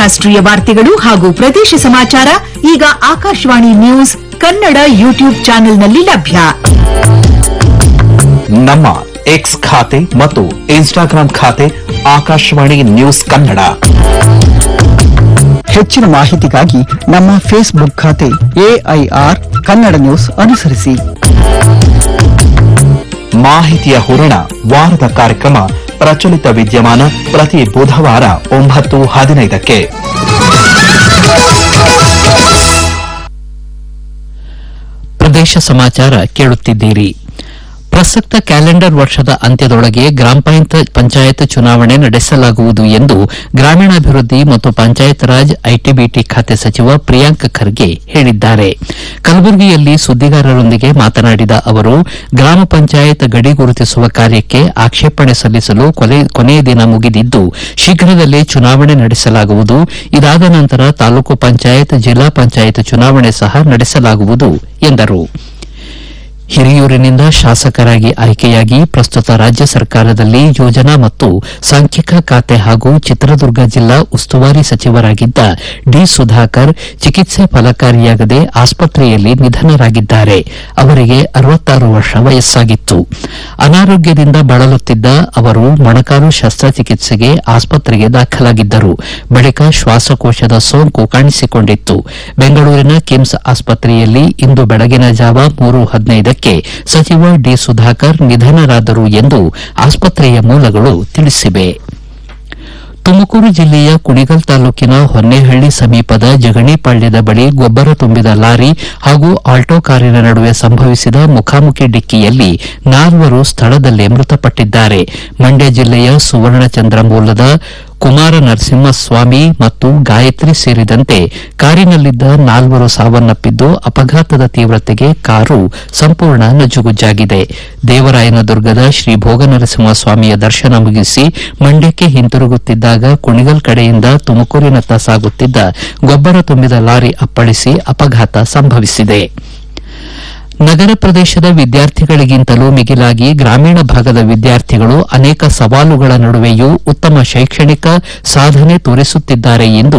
ರಾಷ್ಟ್ರೀಯ ವಾರ್ತೆಗಳು ಹಾಗೂ ಪ್ರದೇಶ ಸಮಾಚಾರ ಈಗ ಆಕಾಶವಾಣಿ ನ್ಯೂಸ್ ಕನ್ನಡ ಯೂಟ್ಯೂಬ್ ಚಾನೆಲ್ನಲ್ಲಿ ಲಭ್ಯ. ನಮ್ಮ ಎಕ್ಸ್ ಖಾತೆ ಮತ್ತು ಇನ್ಸ್ಟಾಗ್ರಾಂ ಖಾತೆ ಆಕಾಶವಾಣಿ ನ್ಯೂಸ್ ಕನ್ನಡ. ಹೆಚ್ಚಿನ ಮಾಹಿತಿಗಾಗಿ ನಮ್ಮ ಫೇಸ್ಬುಕ್ ಖಾತೆ AIR ಕನ್ನಡ ನ್ಯೂಸ್ ಅನುಸರಿಸಿ. ಮಾಹಿತಿಯ ಹೂರಣ ವಾರದ ಕಾರ್ಯಕ್ರಮ ಪ್ರಚಲಿತ ವಿದ್ಯಮಾನ ಪ್ರತಿ ಬುಧವಾರ 9:15ಕ್ಕೆ. ಪ್ರದೇಶ ಸಮಾಚಾರ ಕೇಳುತ್ತಿದ್ದೀರಿ. ಪ್ರಸಕ್ತ ಕ್ಯಾಲೆಂಡರ್ ವರ್ಷದ ಅಂತ್ಯದೊಳಗೆ ಗ್ರಾಮ ಪಂಚಾಯತ್ ಚುನಾವಣೆ ನಡೆಸಲಾಗುವುದು ಎಂದು ಗ್ರಾಮೀಣಾಭಿವೃದ್ಧಿ ಮತ್ತು ಪಂಚಾಯತ್ ರಾಜ್ ಐಟಿಬಿಟಿ ಖಾತೆ ಸಚಿವ ಪ್ರಿಯಾಂಕ್ ಖರ್ಗೆ ಹೇಳಿದ್ದಾರೆ. ಕಲಬುರಗಿಯಲ್ಲಿ ಸುದ್ದಿಗಾರರೊಂದಿಗೆ ಮಾತನಾಡಿದ ಅವರು, ಗ್ರಾಮ ಪಂಚಾಯತ್ ಗಡಿ ಗುರುತಿಸುವ ಕಾರ್ಯಕ್ಕೆ ಆಕ್ಷೇಪಣೆ ಸಲ್ಲಿಸಲು ಕೊನೆಯ ದಿನ ಮುಗಿದಿದ್ದು, ಶೀಘ್ರದಲ್ಲೇ ಚುನಾವಣೆ ನಡೆಸಲಾಗುವುದು. ಇದಾದ ನಂತರ ತಾಲೂಕು ಪಂಚಾಯತ್, ಜಿಲ್ಲಾ ಪಂಚಾಯತ್ ಚುನಾವಣೆ ಸಹ ನಡೆಸಲಾಗುವುದು ಎಂದರು. ಹಿರಿಯೂರಿನಿಂದ ಶಾಸಕರಾಗಿ ಆಯ್ಕೆಯಾಗಿ ಪ್ರಸ್ತುತ ರಾಜ್ಯ ಸರ್ಕಾರದಲ್ಲಿ ಯೋಜನಾ ಮತ್ತು ಸಾಂಖ್ಯಿಕ ಖಾತೆ ಹಾಗೂ ಚಿತ್ರದುರ್ಗ ಜಿಲ್ಲಾ ಉಸ್ತುವಾರಿ ಸಚಿವರಾಗಿದ್ದ ಡಿ ಸುಧಾಕರ್ ಚಿಕಿತ್ಸೆ ಫಲಕಾರಿಯಾಗದೆ ಆಸ್ಪತ್ರೆಯಲ್ಲಿ ನಿಧನರಾಗಿದ್ದಾರೆ. ಅವರಿಗೆ 66 ವರ್ಷ ವಯಸ್ಸಾಗಿತ್ತು. ಅನಾರೋಗ್ಯದಿಂದ ಬಳಲುತ್ತಿದ್ದ ಅವರು ಮೊಣಕಾಲು ಶಸ್ತ್ರಚಿಕಿತ್ಸೆಗೆ ಆಸ್ಪತ್ರೆಗೆ ದಾಖಲಾಗಿದ್ದರು. ಬಳಿಕ ಶ್ವಾಸಕೋಶದ ಸೋಂಕು ಕಾಣಿಸಿಕೊಂಡಿತ್ತು. ಬೆಂಗಳೂರಿನ ಕಿಮ್ಸ್ ಆಸ್ಪತ್ರೆಯಲ್ಲಿ ಇಂದು ಬೆಳಗಿನ ಜಾವ 3:15ಕ್ಕೆ ಸಚಿವ ಡಿ ಸುಧಾಕರ್ ನಿಧನರಾದರು ಎಂದು ಆಸ್ಪತ್ರೆಯ ಮೂಲಗಳು ತಿಳಿಸಿವೆ. ತುಮಕೂರು ಜಿಲ್ಲೆಯ ಕುಣಿಗಲ್ ತಾಲೂಕಿನ ಹೊನ್ನೇಹಳ್ಳಿ ಸಮೀಪದ ಜಗಣಿಪಾಳ್ಯದ ಬಳಿ ಗೊಬ್ಬರ ತುಂಬಿದ ಲಾರಿ ಹಾಗೂ ಆಲ್ಟೋ ಕಾರಿನ ನಡುವೆ ಸಂಭವಿಸಿದ ಮುಖಾಮುಖಿ ಡಿಕ್ಕಿಯಲ್ಲಿ 4 ಸ್ಥಳದಲ್ಲೇ ಮೃತಪಟ್ಟಿದ್ದಾರೆ. ಮಂಡ್ಯ ಜಿಲ್ಲೆಯ ಸುವರ್ಣಚಂದ್ರ ಮೂಲದ ಕುಮಾರ ನರಸಿಂಹಸ್ವಾಮಿ ಮತ್ತು ಗಾಯತ್ರಿ ಸೇರಿದಂತೆ ಕಾರಿನಲ್ಲಿದ್ದ 4 ಸಾವನ್ನಪ್ಪಿದ್ದು, ಅಪಘಾತದ ತೀವ್ರತೆಗೆ ಕಾರು ಸಂಪೂರ್ಣ ನಜ್ಜುಗುಜ್ಜಾಗಿದೆ. ದೇವರಾಯನದುರ್ಗದ ಶ್ರೀ ಭೋಗನರಸಿಂಹಸ್ವಾಮಿಯ ದರ್ಶನ ಮುಗಿಸಿ ಮಂಡ್ಯಕ್ಕೆ ಹಿಂತಿರುಗುತ್ತಿದ್ದಾಗ ಕುಣಿಗಲ್ ಕಡೆಯಿಂದ ತುಮಕೂರಿನತ್ತ ಸಾಗುತ್ತಿದ್ದ ಗೊಬ್ಬರ ತುಂಬಿದ ಲಾರಿ ಅಪ್ಪಳಿಸಿ ಅಪಘಾತ ಸಂಭವಿಸಿದೆ. ನಗರ ಪ್ರದೇಶದ ವಿದ್ಯಾರ್ಥಿಗಳಿಗಿಂತಲೂ ಮಿಗಿಲಾಗಿ ಗ್ರಾಮೀಣ ಭಾಗದ ವಿದ್ಯಾರ್ಥಿಗಳು ಅನೇಕ ಸವಾಲುಗಳ ನಡುವೆಯೂ ಉತ್ತಮ ಶೈಕ್ಷಣಿಕ ಸಾಧನೆ ತೋರಿಸುತ್ತಿದ್ದಾರೆ ಎಂದು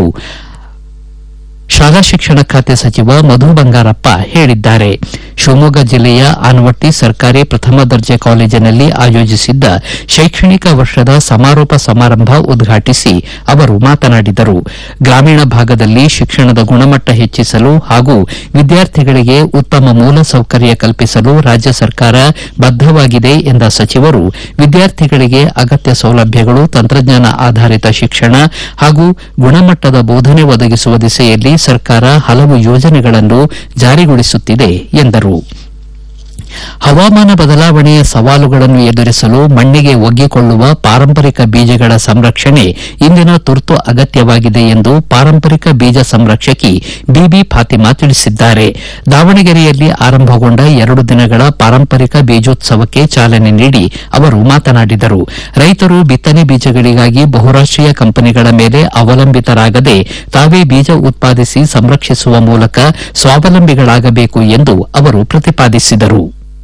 ಶಾಲಾ ಶಿಕ್ಷಣ ಖಾತೆ ಸಚಿವ ಮಧು ಬಂಗಾರಪ್ಪ ಹೇಳಿದ್ದಾರೆ. ಶಿವಮೊಗ್ಗ ಜಿಲ್ಲೆಯ ಆನವಟ್ಟಿ ಸರ್ಕಾರಿ ಪ್ರಥಮ ದರ್ಜೆ ಕಾಲೇಜಿನಲ್ಲಿ ಆಯೋಜಿಸಿದ್ದ ಶೈಕ್ಷಣಿಕ ವರ್ಷದ ಸಮಾರೋಪ ಸಮಾರಂಭ ಉದ್ಘಾಟಿಸಿ ಅವರು ಮಾತನಾಡಿದರು. ಗ್ರಾಮೀಣ ಭಾಗದಲ್ಲಿ ಶಿಕ್ಷಣದ ಗುಣಮಟ್ಟ ಹೆಚ್ಚಿಸಲು ಹಾಗೂ ವಿದ್ಯಾರ್ಥಿಗಳಿಗೆ ಉತ್ತಮ ಮೂಲಸೌಕರ್ಯ ಕಲ್ಪಿಸಲು ರಾಜ್ಯ ಸರ್ಕಾರ ಬದ್ದವಾಗಿದೆ ಎಂದ ಸಚಿವರು, ವಿದ್ಯಾರ್ಥಿಗಳಿಗೆ ಅಗತ್ಯ ಸೌಲಭ್ಯಗಳು, ತಂತ್ರಜ್ಞಾನ ಆಧಾರಿತ ಶಿಕ್ಷಣ ಹಾಗೂ ಗುಣಮಟ್ಟದ ಬೋಧನೆ ಒದಗಿಸುವ ದಿಸೆಯಲ್ಲಿ ಸರ್ಕಾರ ಹಲವು ಯೋಜನೆಗಳನ್ನು ಜಾರಿಗೊಳಿಸುತ್ತಿದೆ ಎಂದರು. ಹವಾಮಾನ ಬದಲಾವಣೆಯ ಸವಾಲುಗಳನ್ನು ಎದುರಿಸಲು ಮಣ್ಣಿಗೆ ಒಗ್ಗಿಕೊಳ್ಳುವ ಪಾರಂಪರಿಕ ಬೀಜಗಳ ಸಂರಕ್ಷಣೆ ಇಂದಿನ ತುರ್ತು ಅಗತ್ಯವಾಗಿದೆ ಎಂದು ಪಾರಂಪರಿಕ ಬೀಜ ಸಂರಕ್ಷಕಿ ಬಿಬಿ ಫಾತಿಮಾ ತಿಳಿಸಿದ್ದಾರೆ. ದಾವಣಗೆರೆಯಲ್ಲಿ ಆರಂಭಗೊಂಡ 2 ದಿನಗಳ ಪಾರಂಪರಿಕ ಬೀಜೋತ್ಸವಕ್ಕೆ ಚಾಲನೆ ನೀಡಿ ಅವರು ಮಾತನಾಡಿದರು. ರೈತರು ಬಿತ್ತನೆ ಬೀಜಗಳಿಗಾಗಿ ಬಹುರಾಷ್ಟೀಯ ಕಂಪನಿಗಳ ಮೇಲೆ ಅವಲಂಬಿತರಾಗದೆ ತಾವೇ ಬೀಜ ಉತ್ಪಾದಿಸಿ ಸಂರಕ್ಷಿಸುವ ಮೂಲಕ ಸ್ವಾವಲಂಬಿಗಳಾಗಬೇಕು ಎಂದು ಅವರು ಪ್ರತಿಪಾದಿಸಿದರು.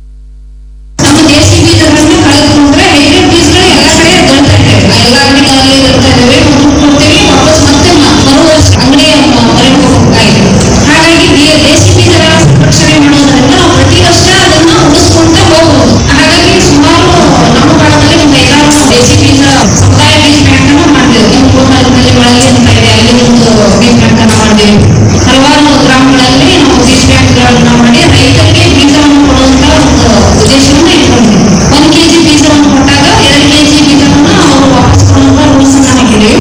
ನಮ್ಮ ದೇಶಿ ಬೀಜಗಳನ್ನು ಕಳೆದುಕೊಂಡ್ರೆ ಹೈಬ್ರಿಡ್ ಬೀಜಗಳು ಎಲ್ಲ ಕಡೆ ದೊಡ್ಡ ಎಲ್ಲ ಅಂಗಡಿಗಳಲ್ಲಿ ದೊಡ್ಡವೆ ಕೊಡ್ತೇವೆ, ವಾಪಸ್ ಮತ್ತೆ ಮರು ವರ್ಷ ಅಂಗಡಿಯ ಹೊರಗೆ ಹೋಗ್ತಾ ಇದೆ. ಹಾಗಾಗಿ ದೇಶಿ ಬೀಜಗಳ ಸಂರಕ್ಷಣೆ ಮಾಡೋದ್ರಿಂದ ನಾವು ಪ್ರತಿ ವರ್ಷ ಅದನ್ನ ಉಳಿಸ್ಕೊಂತ ಹೋಗಬಹುದು. ಹಾಗಾಗಿ ಸುಮಾರು ನಮ್ಮ ಕಾಲದಲ್ಲಿ ಒಂದು 5 ದೇಶಿ ಬೀಜ ಸಮುದಾಯ ಬೀಜ ಬ್ಯಾಂಕ್ ಮಾಡಿದ್ದೇವೆ. ಕೋಟದಲ್ಲಿ ಒಳಗೆ ಅಂತ ಇದೆ, ಅಲ್ಲಿ ಒಂದು ಬೀಜ ಬ್ಯಾಂಕ್ ಅನ್ನು ಮಾಡಿದ್ದೇವೆ. ಹಲವಾರು ಗ್ರಾಮಗಳಲ್ಲಿ ನಾವು ಬೀಜ ಬ್ಯಾಂಕ್ಗಳನ್ನ ಮಾಡಿ ರೈತರಿಗೆ ಬೀಜವನ್ನು ಕೊಡುವಂತ ಒಂದು ಉದ್ದೇಶವನ್ನು ಇಟ್ಕೊಂಡಿದ್ದೀವಿ. 1 ಕೆಜಿ ಬೀಜವನ್ನು ಕೊಟ್ಟಾಗ 2 ಕೆಜಿ ಬೀಜವನ್ನು ಅವರು ವಾಪಸ್ ಕೊಡುವಂತ ರೂಲ್ಸ್ ಅನ್ನು ಹಾಕಿದ್ದೀವಿ.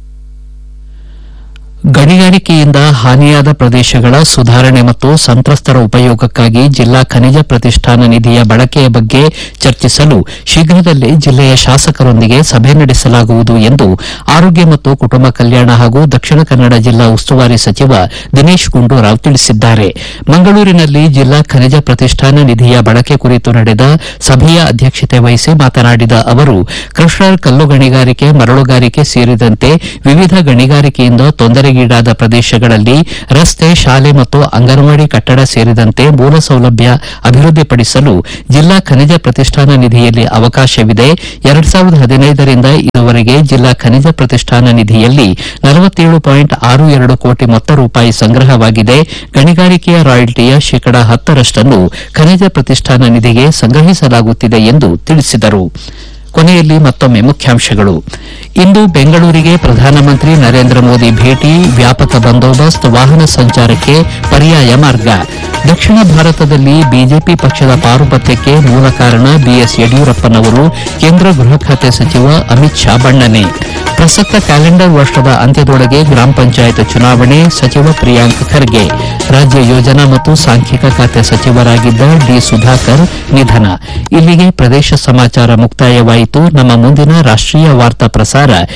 ಗಣಿಗಾರಿಕೆಯಿಂದ ಹಾನಿಯಾದ ಪ್ರದೇಶಗಳ ಸುಧಾರಣೆ ಮತ್ತು ಸಂತ್ರಸ್ತರ ಉಪಯೋಗಕ್ಕಾಗಿ ಜಿಲ್ಲಾ ಖನಿಜ ಪ್ರತಿಷ್ಠಾನ ನಿಧಿಯ ಬಳಕೆಯ ಬಗ್ಗೆ ಚರ್ಚಿಸಲು ಶೀಘ್ರದಲ್ಲೇ ಜಿಲ್ಲೆಯ ಶಾಸಕರೊಂದಿಗೆ ಸಭೆ ನಡೆಸಲಾಗುವುದು ಎಂದು ಆರೋಗ್ಯ ಮತ್ತು ಕುಟುಂಬ ಕಲ್ಯಾಣ ಹಾಗೂ ದಕ್ಷಿಣ ಕನ್ನಡ ಜಿಲ್ಲಾ ಉಸ್ತುವಾರಿ ಸಚಿವ ದಿನೇಶ್ ಗುಂಡೂರಾವ್ ತಿಳಿಸಿದ್ದಾರೆ. ಮಂಗಳೂರಿನಲ್ಲಿ ಜಿಲ್ಲಾ ಖನಿಜ ಪ್ರತಿಷ್ಠಾನ ನಿಧಿಯ ಬಳಕೆ ಕುರಿತು ನಡೆದ ಸಭೆಯ ಅಧ್ಯಕ್ಷತೆ ವಹಿಸಿ ಮಾತನಾಡಿದ ಅವರು, ಕ್ರಷರ್, ಕಲ್ಲು ಗಣಿಗಾರಿಕೆ, ಮರಳುಗಾರಿಕೆ ಸೇರಿದಂತೆ ವಿವಿಧ ಗಣಿಗಾರಿಕೆಯಿಂದ ತೊಂದರೆಗೀಡಾದ ಪ್ರದೇಶ ಪ್ರದೇಶಗಳಲ್ಲಿ ರಸ್ತೆ ಶಾಲೆ ಮತ್ತು ಅಂಗನವಾಡಿ ಕಟ್ಟಡ ಸೇರಿದಂತೆ ಮೂಲ ಸೌಲಭ್ಯ ಅಭಿವೃದ್ಧಿಪಡಿಸಲು ಜಿಲ್ಲಾ ಖನಿಜ ಪ್ರತಿಷ್ಠಾನ ನಿಧಿಯಲ್ಲಿ ಅವಕಾಶವಿದೆ. 2015 ರಿಂದ ಇದುವರೆಗೆ ಜಿಲ್ಲಾ ಖನಿಜ ಪ್ರತಿಷ್ಠಾನ ನಿಧಿಯಲ್ಲಿ 47.62 ಕೋಟಿ ಮೊತ್ತ ರೂಪಾಯಿ ಸಂಗ್ರಹವಾಗಿದೆ. ಗಣಿಗಾರಿಕೆಯ ರಾಯಲ್ಟಿಯ ಶೇಕಡಾ 10% ಖನಿಜ ಪ್ರತಿಷ್ಠಾನ ನಿಧಿಗೆ ಸಂಗ್ರಹಿಸಲಾಗುತ್ತಿದೆ ಎಂದು ತಿಳಿಸಿದರು. ಕೊನೆಯಲ್ಲಿ ಮತ್ತೊಮ್ಮೆ ಮುಖ್ಯಾಂಶಗಳು. ಇಂದು ಬೆಂಗಳೂರಿಗೆ ಪ್ರಧಾನಮಂತ್ರಿ ನರೇಂದ್ರ ಮೋದಿ ಭೇಟಿ, ವ್ಯಾಪಕ ಬಂದೋಬಸ್ತ್, ವಾಹನ ಸಂಚಾರಕ್ಕೆ ಪರ್ಯಾಯ ಮಾರ್ಗ. ದಕ್ಷಿಣ ಭಾರತದಲ್ಲಿ ಬಿಜೆಪಿ ಪಕ್ಷದ ಪಾರುಪತ್ಯಕ್ಕೆ ಮೂಲ ಕಾರಣ ಬಿಎಸ್ ಯಡಿಯೂರಪ್ಪನವರು, ಕೇಂದ್ರ ಗೃಹ ಖಾತೆ ಸಚಿವ ಅಮಿತ್ ಶಾ ಬಣ್ಣನೆ. ಪ್ರಸಕ್ತ ಕ್ಯಾಲೆಂಡರ್ ವರ್ಷದ ಅಂತ್ಯದೊಳಗೆ ಗ್ರಾಮ ಪಂಚಾಯತ್ ಚುನಾವಣೆ, ಸಚಿವ ಪ್ರಿಯಾಂಕ್ ಖರ್ಗೆ. ರಾಜ್ಯ ಯೋಜನಾ ಮತ್ತು ಸಾಂಖ್ಯಿಕ ಖಾತೆ ಸಚಿವರಾಗಿದ್ದ ಡಿ ಸುಧಾಕರ್ ನಿಧನ. ಇಲ್ಲಿಗೆ ಪ್ರದೇಶ ಸಮಾಚಾರ ಮುಕ್ತಾಯವಾಯಿತು. ನಮ್ಮ ಮುಂದಿನ ರಾಷ್ಟೀಯ ವಾರ್ತಾ ಪ್ರಸಾರ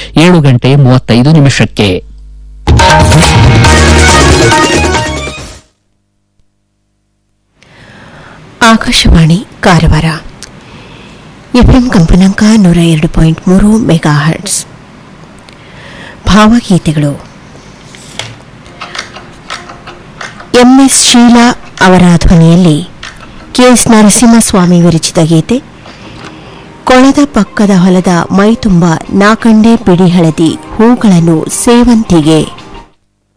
7:35 ಆಕಾಶವಾಣಿ ಕಾರವಾರ. ಎಫ್ಎಂ ಕಂಪನಾಂಕ 102.3 ಮೆಗಾಹರ್ಟ್ಸ್. ಭಾವಗೀತೆಗಳು. ಎಂಎಸ್ ಶೀಲಾ ಅವರ ಧ್ವನಿಯಲ್ಲಿ ಕೆಎಸ್ ನರಸಿಂಹಸ್ವಾಮಿ ವಿರಚಿತ ಗೀತೆ. ಕೊಳದ ಪಕ್ಕದ ಹೊಲದ ಮೈತುಂಬ ನಾಕಂಡೆ ಬಿಡಿ ಹಳದಿ ಹೂಗಳನ್ನು ಸೇವಂತಿಗೆ.